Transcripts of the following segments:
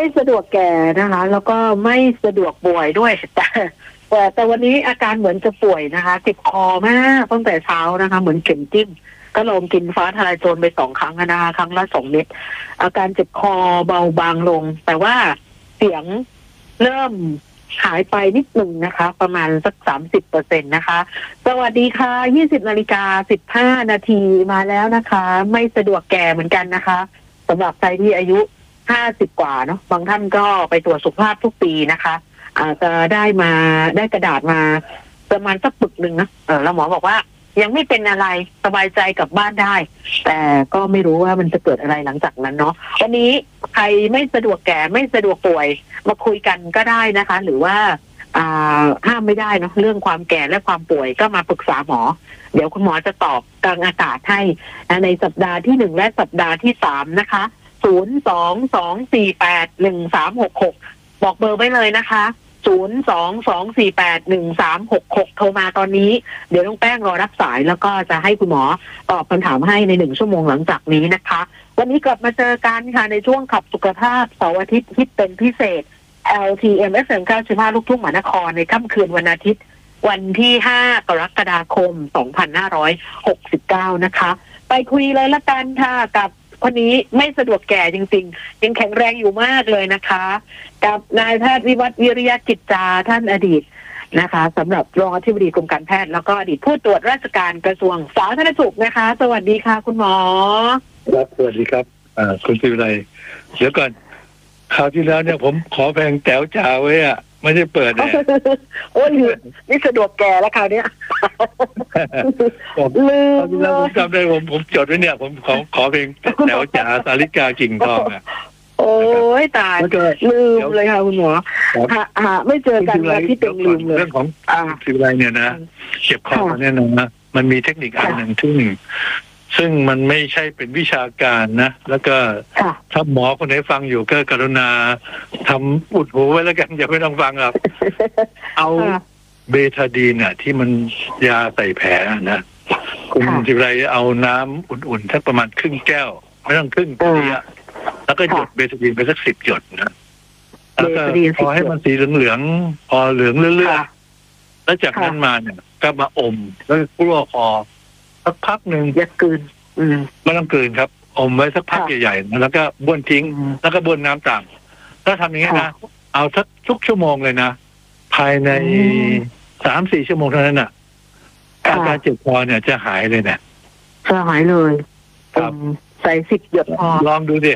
ไม่สะดวกแก่นะคะ แล้วก็ไม่สะดวกป่วยด้วยแต่วันนี้อาการเหมือนจะป่วยนะคะเจ็บคอมากตั้งแต่เช้านะคะเหมือนเข็มจิ้มก็ลองกินฟ้าทลายโจรไป2 ครั้งนะคะครั้งละ2 เม็ดอาการเจ็บคอเบาบางลงแต่ว่าเสียงเริ่มหายไปนิดหนึ่งนะคะประมาณสัก 30% นะคะสวัสดีค่ะ20:15 นาทีมาแล้วนะคะไม่สะดวกแก่เหมือนกันนะคะสำหรับใครที่อายุ50 กว่าเนาะบางท่านก็ไปตรวจสุขภาพทุกปีนะคะอาจจะได้กระดาษมาประมาณสักปึกหนึ่งนะแล้วหมอบอกว่ายังไม่เป็นอะไรสบายใจกลับบ้านได้ แต่ก็ไม่รู้ว่ามันจะเกิดอะไรหลังจากนั้นเนาะวันนี้ใครไม่สะดวกแก่ไม่สะดวกป่วยมาคุยกันก็ได้นะคะหรือว่าห้ามไม่ได้เนาะเรื่องความแก่และความป่วยก็มาปรึกษาหมอเดี๋ยวคุณหมอจะตอบกลางอากาศให้ในสัปดาห์ที่1และสัปดาห์ที่3นะคะ022481366บอกเบอร์ไว้เลยนะคะ022481366โทรมาตอนนี้เดี๋ยวน้องแป้งรอรับสายแล้วก็จะให้คุณหมอตอบคำถามให้ใน1 ชั่วโมงหลังจากนี้นะคะวันนี้กลับมาเจอกันค่ะในช่วงขับสุขภาพเสาร์อาทิตย์ฮิตเป็นพิเศษ LTM FM 95ลูกทุ่งมหานครในค่ำคืนวันอาทิตย์วันที่5 กรกฎาคม 2569นะคะไปคุยเลยละกันค่ะกับคนนี้ไม่สะดวกแก่จริงๆยังแข็งแรงอยู่มากเลยนะคะกับนายแพทย์วิวัฒน์วิริยกิจจาท่านอดีตนะคะสำหรับรองอธิบดีกรมการแพทย์แล้วก็อดีตผู้ตรวจราชการกระทรวงสาธารณสุขนะคะสวัสดีค่ะคุณหมอครับสวัสดีครับคุณศิวิไลเดี๋ยวก่อนคราวที่แล้วเนี่ยผมขอแพงแต๋วจ่าไว้อะไม่ได้เปิดเนี่ยโอ้ยนี่สะดวกแก่แล้วคราวนี้ลืมแล้วผมจำได้ผมจดไว้เนี่ยผมขอเพลงแต๋วจ่าสาริกากิ่งทองอ่ะโอ้ยตายลืมเลยค่ะคุณหมอไม่เจอกันนะที่เป็นลืมเลยเรื่องของศิวิไลเนี่ยนะเจ็บคอเนี่ยนะมันมีเทคนิคอันหนึ่งซึ่งมันไม่ใช่เป็นวิชาการนะแล้วก็ถ้าหมอคนไหนฟังอยู่ก็กรุณาทำอุดหูไว้แล้วกันอย่าไม่ต้องฟังครับเอาเบทาดีนน่ะที่มันยาใส่แผลนะคุณศิวิไลเอาน้ำอุ่นๆสักประมาณครึ่งแก้วไม่ต้องครึ่งนี้แล้วก็หยดเบทาดีนไปสัก10 หยดนะแล้วก็พอให้มันสีเหลืองๆพอเหลืองเรื่อยๆแล้วจากนั้นมาเนี่ยก็มาอมแล้วก็กลั้วคอสักพักหนึ่งอย่ากลืนไม่ต้องกลืนครับอมไว้สักพักใหญ่ๆแล้วก็บ้วนทิ้งแล้วก็บ้วนน้ำตามถ้าทำอย่างนี้นะเอาสักทุกชั่วโมงเลยนะภายใน3-4 ชั่วโมงเท่านั้นน่ะอาการเจ็บคอเนี่ยจะหายเลยเนี่ยจะหายเลยใส่10 หยดพอลองดูดิ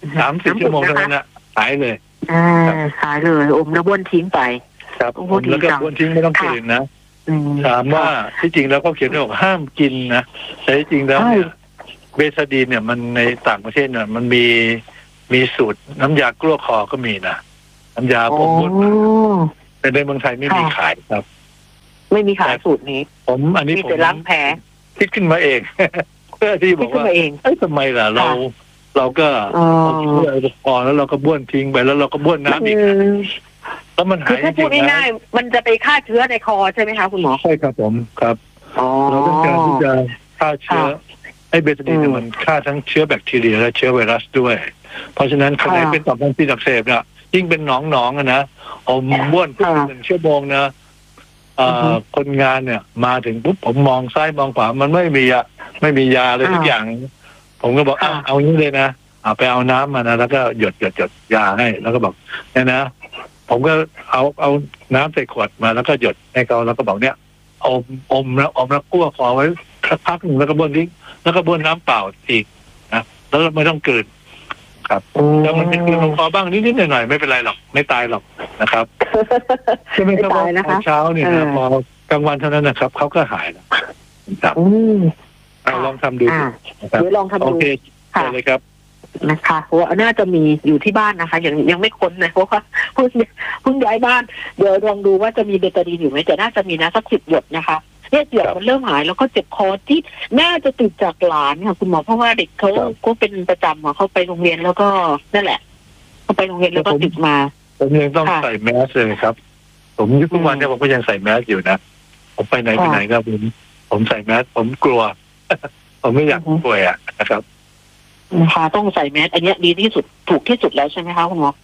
30 ชั่วโมงเท่านั้นน่ะหายเลยหายเลยอมแล้วบ้วนทิ้งไปครับแล้วก็บ้วนทิ้งไม่ต้องกลืนนะถามว่าที่จริงแล้วเขาเขียนไว้บอกห้ามกินนะแต่ที่จริงแล้วเนี่ยเบทาดีนเนี่ยมันในต่างประเทศเนี่ยมันมีสูตรน้ำยากลั้วคอก็มีนะน้ำยาผมบดแต่ในเมืองไทยไม่มีขายครับไม่มีขายสูตรนี้อันนี้ผมล้างแผลคิดขึ้นมาเองเพื่อที่บอกว่าทำไมล่ะเราก็ช่วยคอแล้วเราก็บ้วนทิ้งไปแล้วเราก็บ้วนน้ำอีกแล้วมันหายถ้าพูดง่ายๆมันจะไปฆ่าเชื้อในคอใช่ไหมคะคุณหมอใช่ครับผมครับเราต้องการที่จะฆ่าเชื้อไอ้เบทาดีนมันฆ่าทั้งเชื้อแบคทีเรียและเชื้อไวรัสด้วยเพราะฉะนั้นคนไหนเป็นต่อมน้ำพิษอักเสบเนี่ยยิ่งเป็นหนองๆนะอมบ้วนทุก1 ชั่วโมงนะคนงานเนี่ยมาถึงปุ๊บผมมองซ้ายมองขวามันไม่มียาเลยทุกอย่างผมก็บอกเอางี้เลยนะไปเอาน้ำมานะแล้วก็หยดยาให้แล้วก็บอกเนี่ยนะผมก็เอาน้ำใส่ขวดมาแล้วก็หยดให้เขาแล้วก็บอกเนี่ยอมแล้วกลั้วคอไว้สักพักหนึ่งแล้วก็บ้วนทิ้งแล้วก็บ้วนน้ำเปล่าอีกนะแล้วไม่ต้องกลืนครับแล้วมันเป็นกลืนลงคอบ้างนิดๆหน่อยๆไม่เป็นไรหรอกไม่ตายหรอกนะครับใช่ไหมครับว่าเช้าเนี่ยนะพอกลางวันเท่านั้นนะครับเขาก็หายแล้วครับลองทำดูเดี๋ยวลองทำดูโอเคเลยครับนะคะเพราะว่าน่าจะมีอยู่ที่บ้านนะคะยังไม่ค้นเลยเพราะว่าเพิ่งย้ายบ้านเดี๋ยวลองดูว่าจะมีเบตาดีนอยู่ไหมแต่น่าจะมีนะสัก10 หยดนะคะเนี่ยเดี๋ยวมันเริ่มหายแล้วก็เจ็บคอที่น่าจะติดจากหลานค่ะคุณหมอเพราะว่าเด็กเขาก็เป็นประจำเขาไปโรงเรียนแล้วก็นั่นแหละเขาไปโรงเรียนแล้วก็ติดมาผมยังต้องใส่แมสเลยครับผมทุกวันเนี่ยผมก็ยังใส่แมสอยู่นะผมไปไหนก็ผมใส่แมสผมกลัวผมไม่อยากป่วยนะครับค่ะต้องใส่แมสอันนี้ดีที่สุดถูกที่สุดแล้วใช่ไหมคะคุณหมอ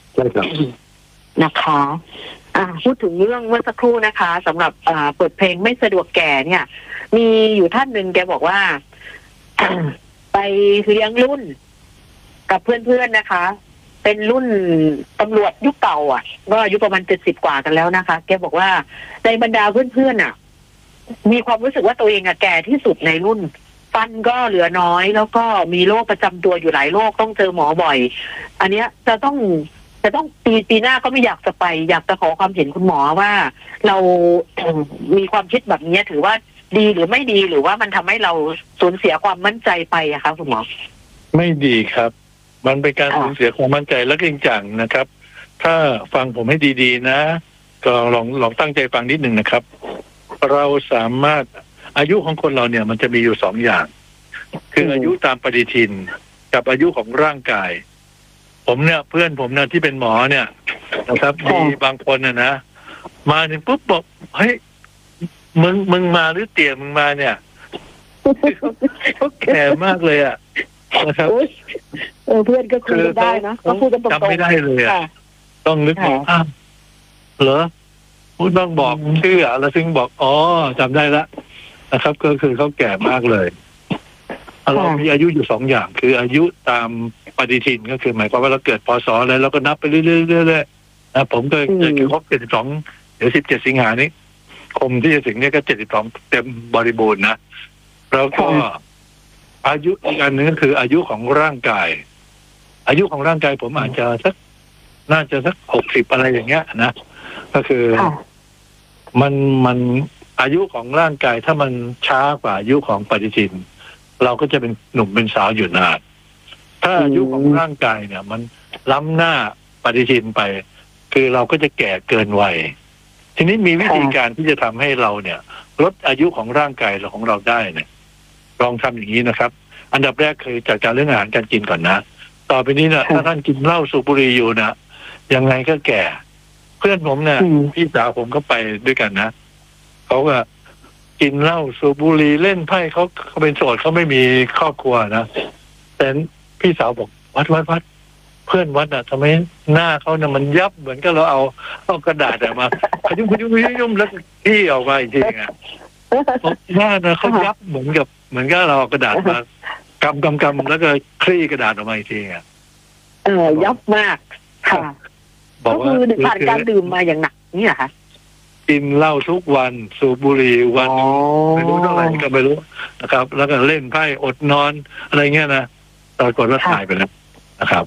ใช่ครับนะคะพูดถึงเรื่องเมื่อสักครู่นะคะสำหรับเปิดเพลงไม่สะดวกแก่เนี่ย มีอยู่ท่านหนึ่งแกบอกว่า ไปเลี้ยงรุ่นกับเพื่อนๆนะคะ เป็นรุ่นตำรวจยุคเก่าก็อายุประมาณ70 กว่ากันแล้วนะคะแกบอกว่าในบรรดาเพื่อนๆมีความรู้สึกว่าตัวเองแก่ที่สุดในรุ่นฟันก็เหลือน้อยแล้วก็มีโรคประจำตัวอยู่หลายโรคต้องเจอหมอบ่อยอันเนี้ยจะต้องปีหน้าก็ไม่อยากจะไปอยากจะขอความเห็นคุณหมอว่าเรา มีความคิดแบบนี้ถือว่าดีหรือไม่ดีหรือว่ามันทำให้เราสูญเสียความมั่นใจไปอะคะคุณหมอไม่ดีครับมันเป็นการสูญเสียความมั่นใจและจริงจังนะครับถ้าฟังผมให้ดีๆนะก็ลองตั้งใจฟังนิดหนึ่งนะครับเราสามารถอายุของคนเราเนี่ยมันจะมีอยู่2 อย่างคืออายุตามปฏิทินกับอายุของร่างกายผมเนี่ยเพื่อนผมเนี่ยที่เป็นหมอเนี่ยนะครับมีบางคนนะมาถึงปุ๊บบอกเฮ้ยมึงมาหรือเตี่ยมึงมาเนี่ยเขาแก่มากเลยนะครับเพื่อนก็คุยได้นะก็พูดกันตรงๆจำไม่ได้เลยต้องนึกว่าเหรอพูดต้องบอกชื่อแล้วซึ่งบอกอ๋อจำได้ละนะครับก็คือเขาแก่มากเลยเรามีอายุอยู่2 อย่างคืออายุตามปฏิทินก็คือหมายความว่าเราเกิดพศแล้วเราก็นับไปเรื่อยๆนะผมก็จะครบ72เดี๋ยว17 สิงหานี้คมที่จะถึงเนี่ยก็72เต็มบริบูรณ์นะแล้วก็อายุอีกอันนึงก็คืออายุของร่างกายอายุของร่างกายผมอาจจะน่าจะสัก60อะไรอย่างเงี้ยนะก็คือมันอายุของร่างกายถ้ามันช้ากว่าอายุของปฏิทินเราก็จะเป็นหนุ่มเป็นสาวอยู่นานถ้าอายุของร่างกายเนี่ยมันล้ำหน้าปฏิทินไปคือเราก็จะแก่เกินวัยทีนี้มีวิธีการที่จะทำให้เราเนี่ยลดอายุของร่างกายของเราได้เนี่ยลองทำอย่างนี้นะครับอันดับแรกคือจัดการเรื่องอาหารการกินก่อนนะต่อไปนี้นะถ้าท่านกินเหล้าสูบบุหรี่อยู่นะยังไงก็แก่เพื่อนผมเนี่ยพี่สาวผมก็ไปด้วยกันนะเขาก็กินเหล้าสูบบุหรี่เล่นไพ่เขาเป็นโสดเขาไม่มีครอบครัวนะแต่พี่สาวบอกวัดเพื่อนวัดทำไมหน้าเขาเนี่ยมันยับเหมือนกับเราเอากระดาษมาพยุ่มแล้วที่ออกมาอีกทีไงหน้าเนี่ยเขายับเหมือนกับเราเอากระดาษมากำแล้วก็คลี่กระดาษออกมาอีกทีไงยับมากค่ะก็คือผ่านการดื่มมาอย่างหนักนี่เหรอคะกินเหล้าทุกวันสูบบุหรี่วันไม่รู้เท่าไหร่ก็ไม่รู้นะครับแล้วก็เล่นไพ่อดนอนอะไรเงี้ยนะปรากฏว่าตายไปแล้วนะครับ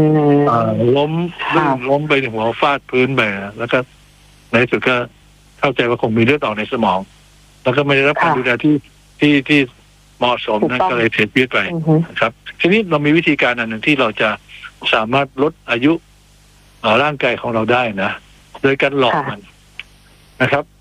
ล้มไปหัวฟาดพื้นไปแล้วก็ในที่สุดก็เข้าใจว่าคงมีเลือดออกในสมองแล้วก็ไม่ได้รับการดูแลที่เหมาะสมนั่นก็เลยเสียชีวิตไปนะครับทีนี้เรามีวิธีการอันหนึ่งที่เราจะสามารถลดอายุร่างกายของเราได้นะโดยการหลอกมันนะครับ